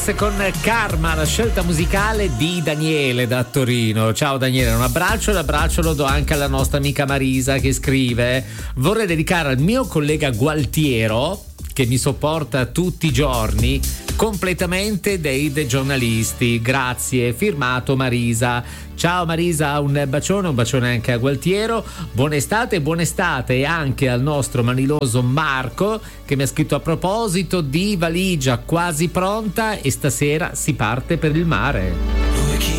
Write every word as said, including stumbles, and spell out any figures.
Force con Karma, la scelta musicale di Daniele da Torino. Ciao Daniele, un abbraccio, l'abbraccio lo do anche alla nostra amica Marisa che scrive: vorrei dedicare al mio collega Gualtiero, che mi sopporta tutti i giorni, completamente dei, dei giornalisti. Grazie, firmato Marisa. Ciao Marisa, un bacione, un bacione anche a Gualtiero. Buona estate, buona estate e anche al nostro maniloso Marco, che mi ha scritto: a proposito di valigia quasi pronta e stasera si parte per il mare.